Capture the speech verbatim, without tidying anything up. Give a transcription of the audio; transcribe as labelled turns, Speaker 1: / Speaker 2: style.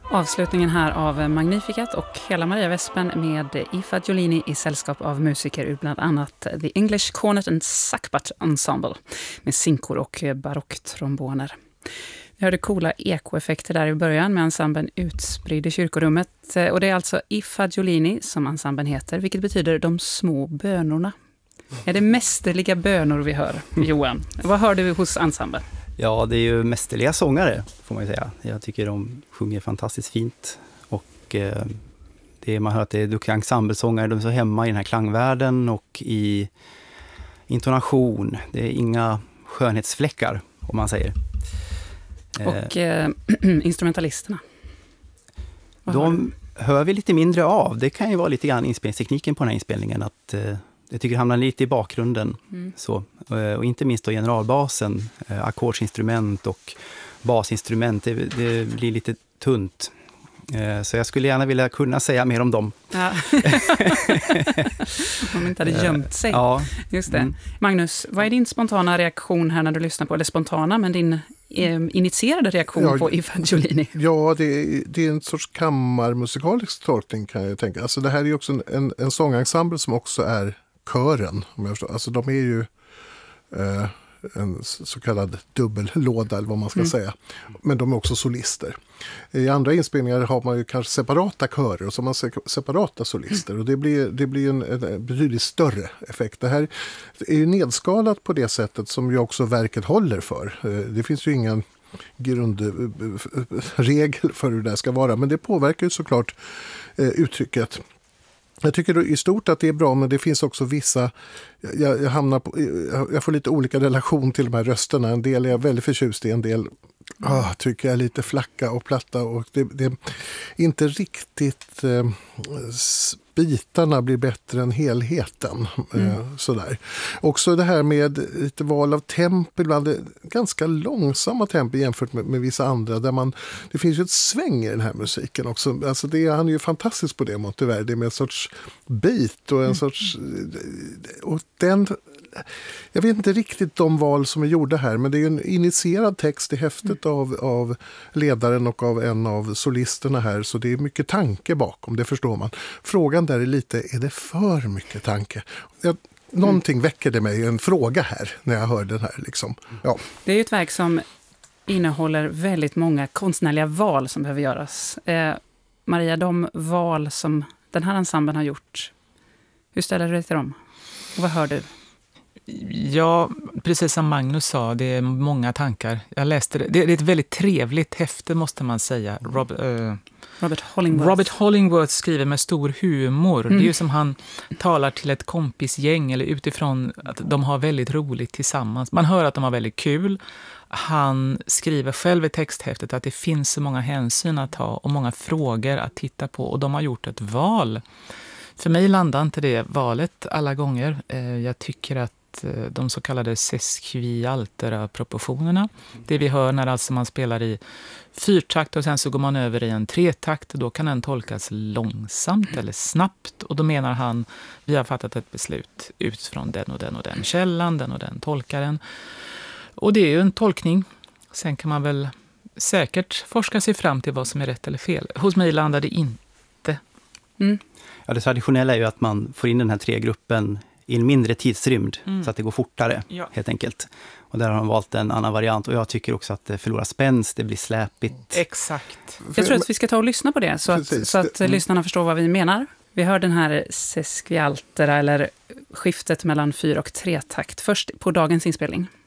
Speaker 1: Avslutningen här av Magnificat och hela Maria Wespen med Aoife Giolini i sällskap av musiker ur bland annat The English Cornet and Sackbut Ensemble med sinkor och barocktromboner. Vi hörde coola ekoeffekter där i början med ensemblen utspridd i kyrkorummet. Och det är alltså Aoife Giolini som ensemblen heter, vilket betyder de små bönorna. Är det mästerliga bönor vi hör, Johan? Vad hör du hos ensemblen?
Speaker 2: Ja, det är ju mästerliga sångare får man ju säga. Jag tycker de sjunger fantastiskt fint. Och eh, det är, man hör att det är duktiga ensemblesångare. De är så hemma i den här klangvärlden och i intonation. Det är inga skönhetsfläckar, om man säger.
Speaker 1: Och eh, instrumentalisterna? Vad
Speaker 2: de hör, hör vi lite mindre av. Det kan ju vara lite grann inspelningstekniken på den här inspelningen. Att eh, jag tycker det hamnar lite i bakgrunden. Mm. Så, och inte minst då generalbasen, eh, ackordsinstrument och basinstrument. Det, det blir lite tunt. Eh, så jag skulle gärna vilja kunna säga mer om dem.
Speaker 1: Ja. Om inte hade gömt sig.
Speaker 2: Ja.
Speaker 1: Just det.
Speaker 2: Mm.
Speaker 1: Magnus, vad är din spontana reaktion här när du lyssnar på, eller spontana, men din eh, initierade reaktion
Speaker 3: ja,
Speaker 1: på Aoife Giolini?
Speaker 3: Ja, det är, det är en sorts kammarmusikalisk tolkning kan jag tänka. Alltså det här är ju också en, en, en sångensemble som också är kören, om jag förstår. Alltså de är ju eh, en så kallad dubbellåda eller vad man ska mm. säga. Men de är också solister. I andra inspelningar har man ju kanske separata körer och så har man separata solister. Mm. Och det blir, det blir en, en betydligt större effekt. Det här är ju nedskalat på det sättet som ju också verket håller för. Det finns ju ingen grundregel för hur det ska vara. Men det påverkar ju såklart eh, uttrycket. Jag tycker i stort att det är bra, men det finns också vissa, jag, jag, hamnar på, jag får lite olika relation till de här rösterna. En del är jag väldigt förtjust i, en del ah, tycker jag är lite flacka och platta. Och det, det är inte riktigt, eh, bitarna blir bättre än helheten. Mm. Eh, sådär. Också det här med lite val av tempo, ibland ganska långsamma tempo jämfört med, med vissa andra. Där man, det finns ju ett sväng i den här musiken också. Alltså det, han är ju fantastisk på det, Monteverdi, med en sorts beat och en mm. sorts... Och den... Jag vet inte riktigt de val som är gjorda här, men det är ju en initierad text i häftet mm. av, av ledaren och av en av solisterna här, så det är mycket tanke bakom, det förstår man. Frågan där är lite, är det för mycket tanke? Jag, någonting mm. väcker det mig, en fråga här när jag hör den här. Liksom. Ja.
Speaker 1: Det är ju ett verk som innehåller väldigt många konstnärliga val som behöver göras. Eh, Maria, de val som den här ensemblen har gjort, hur ställer du dig till dem? Och vad hör du?
Speaker 4: Ja, precis som Magnus sa, det är många tankar. Jag läste det. Det är ett väldigt trevligt häfte, måste man säga. Rob, uh,
Speaker 1: Robert Hollingworth.
Speaker 4: Robert Hollingworth skriver med stor humor. Mm. Det är ju som han talar till ett kompisgäng, eller utifrån att de har väldigt roligt tillsammans. Man hör att de har väldigt kul. Han skriver själv i texthäftet att det finns så många hänsyn att ta och många frågor att titta på. Och de har gjort ett val. För mig landar inte det valet alla gånger. Jag tycker att de så kallade sesquialtera-proportionerna, det vi hör när alltså man spelar i fyrtakt och sen så går man över i en tretakt, då kan den tolkas långsamt eller snabbt, och då menar han, vi har fattat ett beslut utifrån den och den och den källan, den och den tolkaren. Och det är ju en tolkning. Sen kan man väl säkert forska sig fram till vad som är rätt eller fel. Hos mig landar det inte.
Speaker 1: Mm.
Speaker 2: Ja, det traditionella är ju att man får in den här tregruppen i en mindre tidsrymd,
Speaker 4: mm.
Speaker 2: så att det går fortare,
Speaker 4: ja.
Speaker 2: helt enkelt. Och där har de valt en annan variant. Och jag tycker också att det förlorar spänst, det blir släpigt.
Speaker 4: Exakt.
Speaker 1: Jag tror att vi ska ta och lyssna på det, så att, så att mm. lyssnarna förstår vad vi menar. Vi hör den här sesquialtera, eller skiftet mellan fyr- och tretakt, först på dagens inspelning.